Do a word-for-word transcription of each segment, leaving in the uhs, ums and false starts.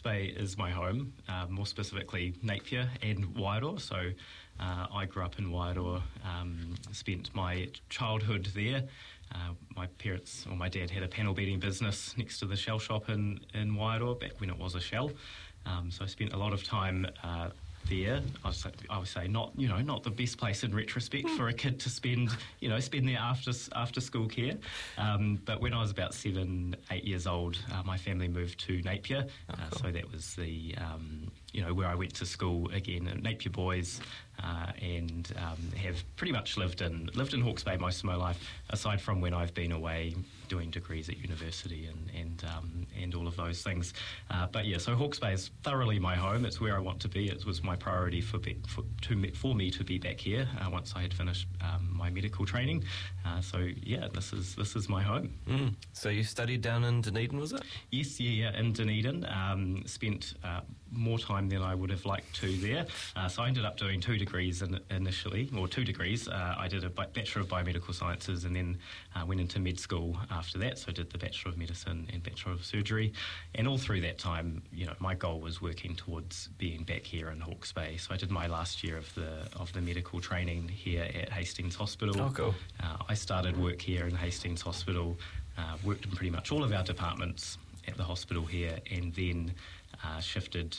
Bay is my home, uh, more specifically Napier and Wairoa. So uh, I grew up in Wairoa, um, spent my childhood there. Uh, my parents, or my dad, had a panel beating business next to the shell shop in, in Wairoa back when it was a shell. Um, so I spent a lot of time uh, there. I would, say, I would say not, you know, not the best place in retrospect for a kid to spend, you know, spend their after after school care. Um, but when I was about seven, eight years old, uh, my family moved to Napier. Oh, cool. uh, so that was the, um, you know, where I went to school again, at Napier Boys, uh, and um, have pretty much lived in lived in Hawke's Bay most of my life, aside from when I've been away doing degrees at university and and um, and all of those things. Uh, but yeah, so Hawke's Bay is thoroughly my home. It's where I want to be. It was my priority for be, for, to, for me to be back here uh, once I had finished um, my medical training. Uh, so yeah, this is this is my home. Mm. So you studied down in Dunedin, was it? Yes, yeah, yeah, in Dunedin. Um, spent uh, more time than I would have liked to there. Uh, so I ended up doing two degrees in, initially, or two degrees. Uh, I did a Bachelor of Biomedical Sciences and then uh, went into med school after that. So I did the Bachelor of Medicine and Bachelor of Surgery. And all through that time, you know, my goal was working towards being back here in Hawke's Bay. So I did my last year of the of the medical training here at Hastings Hospital. Oh, cool. Uh, I started work here in Hastings Hospital, uh, worked in pretty much all of our departments at the hospital here, and then uh, shifted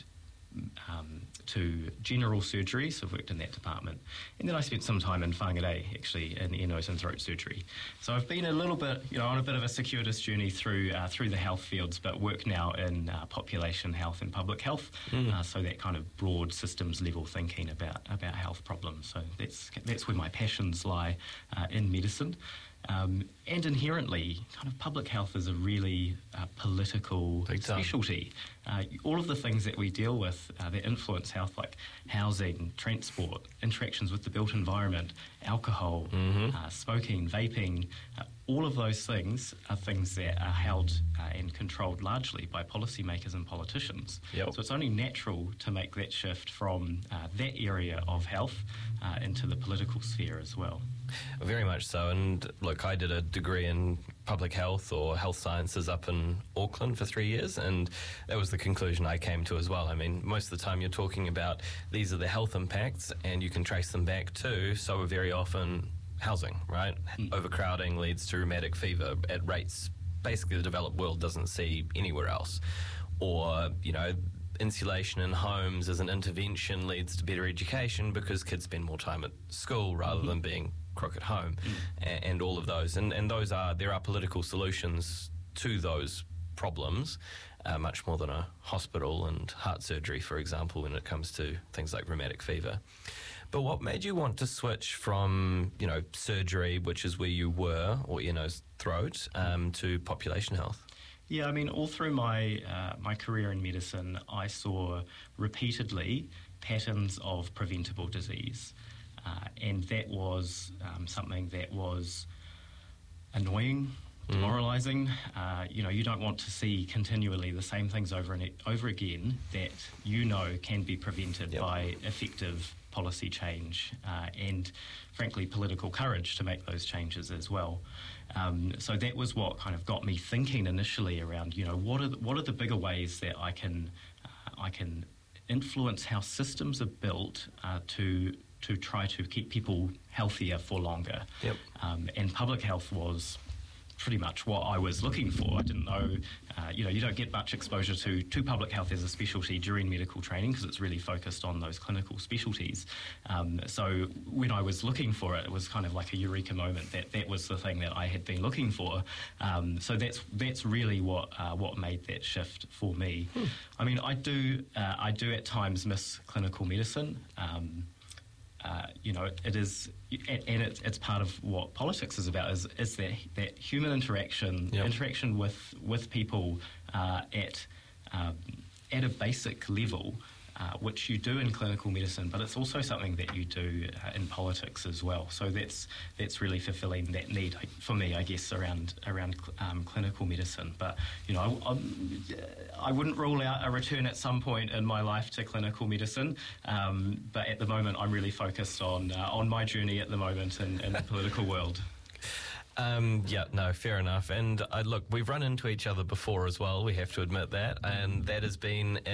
um, to general surgery, so I've worked in that department. And then I spent some time in Whangarei, actually, in ear, nose and throat surgery. So I've been a little bit, you know, on a bit of a circuitous journey through uh, through the health fields, but work now in uh, population health and public health, mm. uh, so that kind of broad systems level thinking about, about health problems. So that's, that's where my passions lie uh, in medicine. Um, and inherently, kind of public health is a really uh, political specialty. Uh, all of the things that we deal with uh, that influence health, like housing, transport, interactions with the built environment, alcohol, mm-hmm. uh, smoking, vaping, uh, all of those things are things that are held uh, and controlled largely by policymakers and politicians. Yep. So it's only natural to make that shift from uh, that area of health uh, into the political sphere as well. Very much so. And look, I did a degree in public health or health sciences up in Auckland for three years, and that was the conclusion I came to as well. I mean, most of the time you're talking about these are the health impacts, and you can trace them back to, so very often, housing, right? Mm. Overcrowding leads to rheumatic fever at rates basically the developed world doesn't see anywhere else. Or, you know, insulation in homes as an intervention leads to better education because kids spend more time at school rather mm-hmm. than being crook at home, mm. and, and all of those. And, and those are, there are political solutions to those problems, uh, much more than a hospital and heart surgery, for example, when it comes to things like rheumatic fever. But what made you want to switch from, you know, surgery, which is where you were, or ear, nose, throat, um, to population health? Yeah, I mean, all through my uh, my career in medicine, I saw repeatedly patterns of preventable disease. Uh, and that was um, something that was annoying, demoralising. Mm. Uh, you know, you don't want to see continually the same things over and over again that you know can be prevented yep. by effective policy change uh, and, frankly, political courage to make those changes as well. Um, so that was what kind of got me thinking initially around, you know, what are the, what are the bigger ways that I can uh, I can influence how systems are built uh, to to try to keep people healthier for longer. Yep. Um, and public health was pretty much what I was looking for. I didn't know, uh, you know, you don't get much exposure to, to public health as a specialty during medical training because it's really focused on those clinical specialties. Um, so when I was looking for it, it was kind of like a eureka moment that that was the thing that I had been looking for. Um, so that's that's really what uh, what made that shift for me. Hmm. I mean, I do uh, I do at times miss clinical medicine. Um, Uh, you know, it, it is, and it, it's part of what politics is about, is, is that, that human interaction, yep. interaction with, with people uh, at, um, at a basic level, uh, which you do in clinical medicine, but it's also something that you do uh, in politics as well. So that's that's really fulfilling that need for me, I guess, around around um, clinical medicine. But you know, I, I'm, I wouldn't rule out a return at some point in my life to clinical medicine. Um, but at the moment, I'm really focused on uh, on my journey at the moment in, in the political world. Um, yeah, no, fair enough. And uh, look, we've run into each other before as well, we have to admit that, and that has been